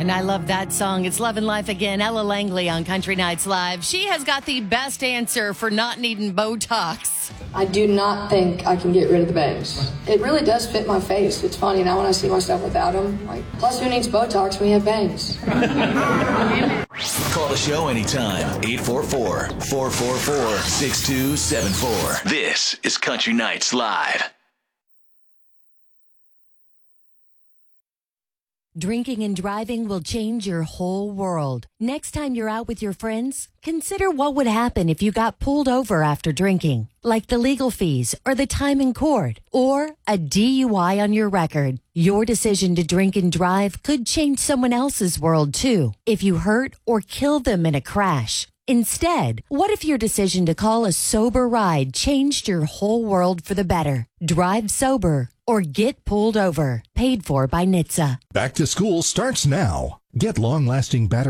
And I love that song. It's Love and Life again. Ella Langley on Country Nights Live. She has got the best answer for not needing Botox. I do not think I can get rid of the bangs. It really does fit my face. It's funny now when I see myself without them. Plus, who needs Botox when you have bangs? Call the show anytime. 844-444-6274. This is Country Nights Live. Drinking and driving will change your whole world. Next time you're out with your friends, consider what would happen if you got pulled over after drinking, like the legal fees or the time in court or a DUI on your record. Your decision to drink and drive could change someone else's world too, if you hurt or kill them in a crash. Instead, what if your decision to call a sober ride changed your whole world for the better? Drive sober or get pulled over. Paid for by NHTSA. Back to school starts now. Get long-lasting battery